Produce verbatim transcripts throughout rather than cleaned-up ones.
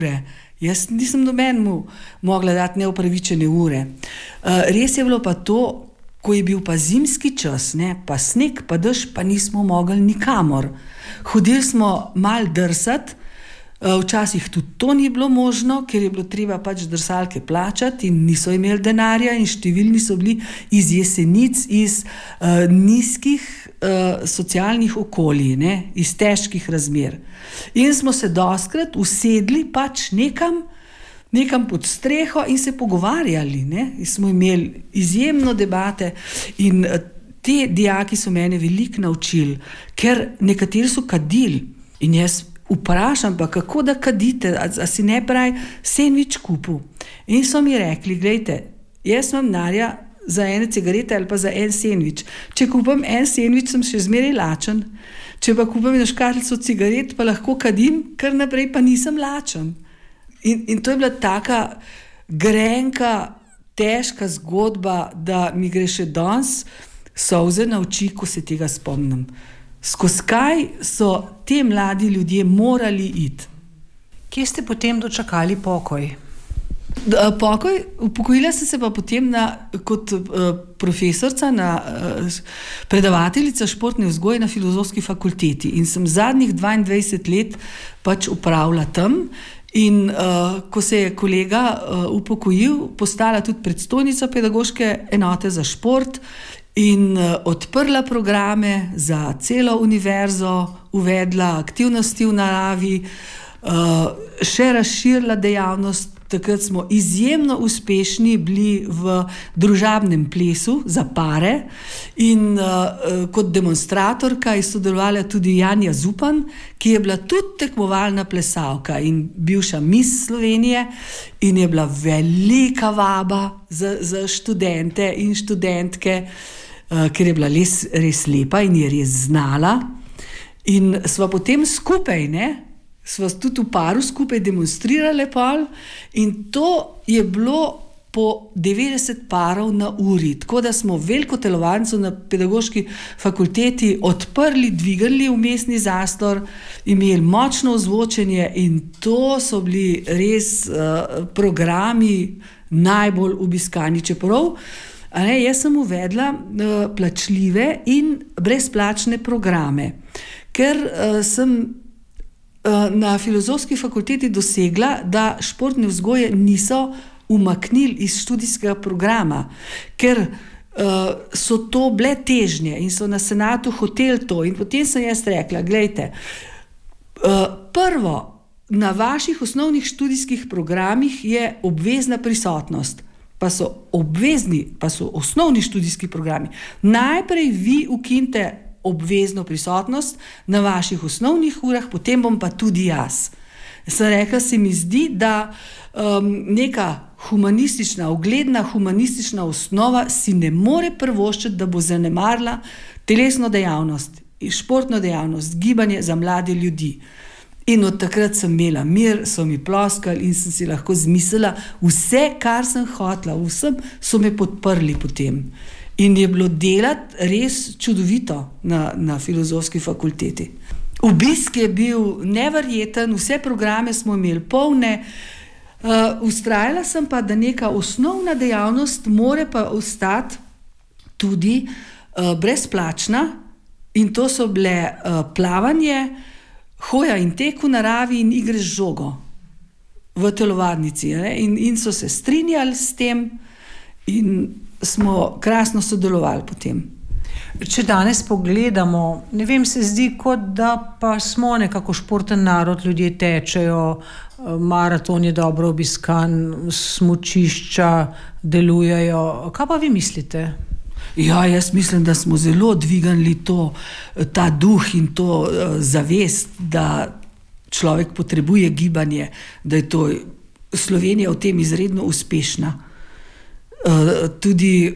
Jaz nisem nobenemu mogla dati neupravičene ure. Uh, res je bilo pa to, ko je bil pa zimski čas, ne, pa sneg, pa dež, pa nismo mogli nikamor. Hodili smo mal drsati, včasih tudi to ni bilo možno, ker je bilo treba pač drsalke plačati in niso imeli denarja in številni so bili iz Jesenic, iz uh, nizkih uh, socialnih okolij, ne, iz težkih razmer. In smo se dostkrat usedli pač nekam, nekam pod streho in se pogovarjali, ne. In smo imeli izjemno debate in uh, te dijaki so mene veliko naučili, ker nekateri so kadili in jaz vprašam pa, kako da kadite, a, a si ne pravi sendvič kupil. In so mi rekli, glejte, jaz imam denarja za ene cigarete ali pa za en sendvič. Če kupim en sendvič, sem še zmeraj lačen. Če pa kupim eno škatlico cigaret, pa lahko kadim, kar naprej pa nisem lačen. In, in to je bila taka grenka, težka zgodba, da mi gre še danes solze na oči, ko se tega spomnim. Skozi kaj so te mladi ljudje morali iti. Kje ste potem dočakali pokoj? Pokoj, upokojila sem se pa potem na, kot uh, profesorca, na, uh, predavateljica športne vzgoje na Filozofski fakulteti in sem zadnjih dvaindvajset let pač upravila tam. In uh, ko se je kolega uh, upokojil, postala tudi predstojnica pedagoške enote za šport in uh, odprla programe za celo univerzo, uvedla aktivnosti v naravi, uh, še razširila dejavnost. Takrat smo izjemno uspešni bili v družabnem plesu za pare in uh, kot demonstratorka je sodelovala tudi Janja Zupan, ki je bila tudi tekmovalna plesalka in bivša Miss Slovenije in je bila velika vaba za, za študente in študentke, uh, ker je bila res, res lepa in je res znala. In sva potem skupaj, ne? Sva tudi v paru skupaj demonstrirali pol in to je bilo po devetdeset parov na uri. Tako da smo veliko telovadnico na pedagoški fakulteti odprli, dvigali vmesni zastor, imeli močno ozvočenje in to so bili res uh, programi najbolj obiskani. Čeprav, a ne, jaz sem uvedla uh, plačljive in brezplačne programe, ker uh, sem na Filozofski fakulteti dosegla, da športne vzgoje niso umaknili iz študijskega programa, ker uh, so to bile težnje in so na senatu hoteli to. In potem sem jaz rekla, glejte, uh, prvo, na vaših osnovnih študijskih programih je obvezna prisotnost, pa so obvezni, pa so osnovni študijski programi. Najprej vi ukinite obvezno prisotnost na vaših osnovnih urah, potem bom pa tudi jaz. Sem rekla, se mi zdi, da um, neka humanistična, ugledna humanistična osnova si ne more privoščiti, da bo zanemarila telesno dejavnost, športno dejavnost, gibanje za mlade ljudi. In od takrat sem imela mir, so mi ploskali in sem si lahko zmislila vse, kar sem hotela, vsem so me podprli potem. In je bilo delati res čudovito na, na Filozofski fakulteti. Obisk je bil neverjeten, vse programe smo imeli polne. Uh, vztrajala sem pa, da neka osnovna dejavnost more pa ostati tudi uh, brezplačna in to so bile uh, plavanje, hoja in tek v naravi in igre z žogo v telovadnici. In, in so se strinjali s tem in smo krasno sodelovali potem. Če danes pogledamo, ne vem, se zdi, kot da pa smo nekako športen narod, ljudje tečejo, maraton je dobro obiskan, smučišča delujejo. Kaj pa vi mislite? Ja, jaz mislim, da smo zelo dvignili to, ta duh in to uh, zavest, da človek potrebuje gibanje, da je to Slovenija v tem izredno uspešna. Uh, tudi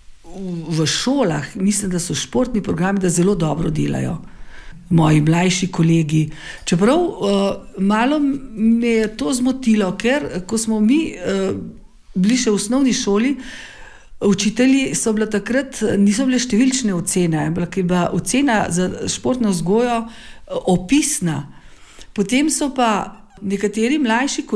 v šolah, mislim, da so športni programi, da zelo dobro delajo. Moji mlajši kolegi. Čeprav uh, malo me je to zmotilo, ker ko smo mi uh, bili še v osnovni šoli, učitelji so bile takrat, niso bile številčne ocene, ampak je bila ocena za športno vzgojo opisna. Potem so pa Nekateri mlajši